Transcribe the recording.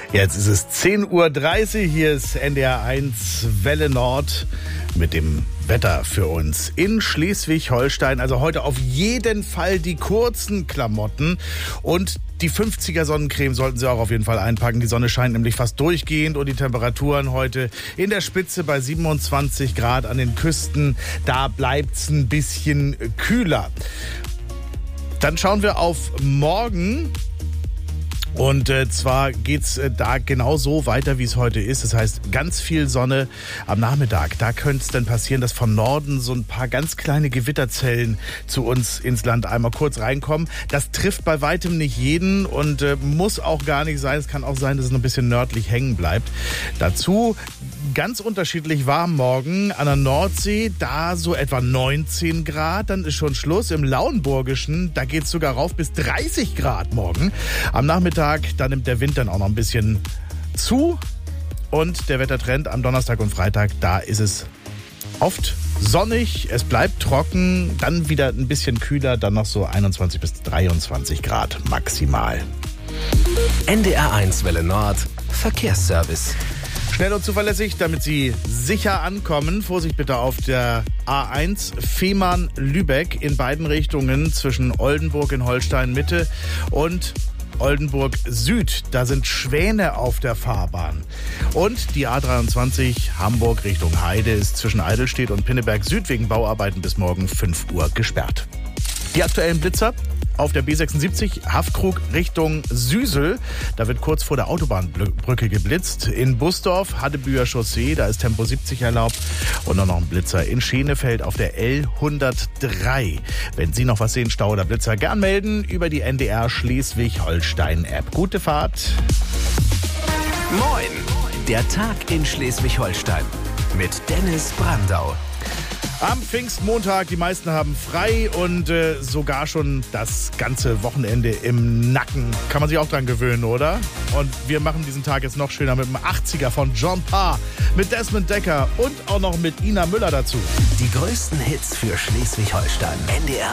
Jetzt ist es 10:30 Uhr, hier ist NDR 1 Welle Nord mit dem Wetter für uns in Schleswig-Holstein. Also heute auf jeden Fall die kurzen Klamotten und die 50er Sonnencreme sollten Sie auch auf jeden Fall einpacken. Die Sonne scheint nämlich fast durchgehend und die Temperaturen heute in der Spitze bei 27 Grad an den Küsten. Da bleibt's ein bisschen kühler. Dann schauen wir auf morgen. Und zwar geht's da genau so weiter, wie es heute ist. Das heißt, ganz viel Sonne am Nachmittag. Da könnte es dann passieren, dass von Norden so ein paar ganz kleine Gewitterzellen zu uns ins Land einmal kurz reinkommen. Das trifft bei weitem nicht jeden und muss auch gar nicht sein. Es kann auch sein, dass es noch ein bisschen nördlich hängen bleibt. Dazu ganz unterschiedlich warm morgen an der Nordsee. Da so etwa 19 Grad. Dann ist schon Schluss. Im Lauenburgischen, da geht's sogar rauf bis 30 Grad morgen. Am Nachmittag, da nimmt der Wind dann auch noch ein bisschen zu. Und der Wettertrend am Donnerstag und Freitag, da ist es oft sonnig, es bleibt trocken, dann wieder ein bisschen kühler, dann noch so 21 bis 23 Grad maximal. NDR 1 Welle Nord, Verkehrsservice. Schnell und zuverlässig, damit Sie sicher ankommen. Vorsicht bitte auf der A1 Fehmarn-Lübeck in beiden Richtungen zwischen Oldenburg in Holstein-Mitte und Oldenburg Süd. Da sind Schwäne auf der Fahrbahn. Und die A23 Hamburg Richtung Heide ist zwischen Eidelstedt und Pinneberg Süd wegen Bauarbeiten bis morgen 5 Uhr gesperrt. Die aktuellen Blitzer auf der B76 Haffkrug Richtung Süsel. Da wird kurz vor der Autobahnbrücke geblitzt. In Busdorf, Haddebüher Chaussee, da ist Tempo 70 erlaubt. Und dann noch ein Blitzer in Schenefeld auf der L103. Wenn Sie noch was sehen, Stau oder Blitzer, gern melden über die NDR Schleswig-Holstein-App. Gute Fahrt. Moin! Der Tag in Schleswig-Holstein mit Dennis Brandau. Am Pfingstmontag, die meisten haben frei und sogar schon das ganze Wochenende im Nacken. Kann man sich auch dran gewöhnen, oder? Und wir machen diesen Tag jetzt noch schöner mit dem 80er von John Parr, mit Desmond Decker und auch noch mit Ina Müller dazu. Die größten Hits für Schleswig-Holstein. NDR